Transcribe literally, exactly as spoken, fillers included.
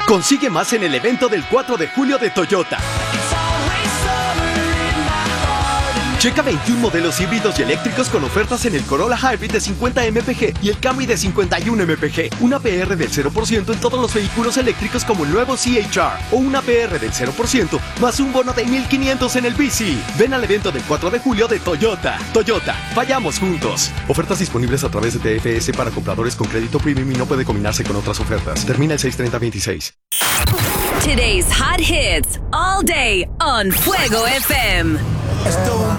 Consigue más en el evento del cuatro de julio de Toyota. Checa veintiún modelos híbridos y eléctricos con ofertas en el Corolla Hybrid de cincuenta M P G y el Camry de cincuenta y uno M P G. Una P R del cero por ciento en todos los vehículos eléctricos como el nuevo C H R. O una P R del cero por ciento más un bono de mil quinientos en el B C. Ven al evento del cuatro de julio de Toyota. Toyota, vayamos juntos. Ofertas disponibles a través de T F S para compradores con crédito premium y no puede combinarse con otras ofertas. Termina el seis treinta veintiséis. Today's hot hits all day on Fuego F M. Esto